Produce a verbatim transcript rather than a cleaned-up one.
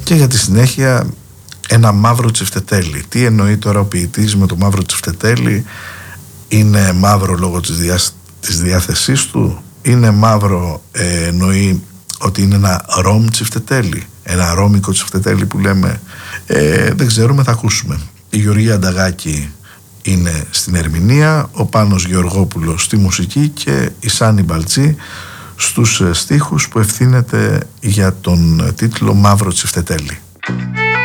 Και για τη συνέχεια ένα μαύρο τσιφτετέλι. Τι εννοεί τώρα ο ποιητής με το μαύρο τσιφτετέλι? Είναι μαύρο λόγω της, διά, της διάθεσής του? Είναι μαύρο, ε, εννοεί ότι είναι ένα ρομ τσιφτετέλι, ένα ρόμικο τσιφτετέλι που λέμε? ε, Δεν ξέρουμε, θα ακούσουμε. Η Γεωργία Ανταγάκη είναι στην ερμηνεία, ο Πάνος Γεωργόπουλος στη μουσική και η Σάνι Μπαλτζή στους στίχους, που ευθύνεται για τον τίτλο «Μαύρο τσιφτετέλι».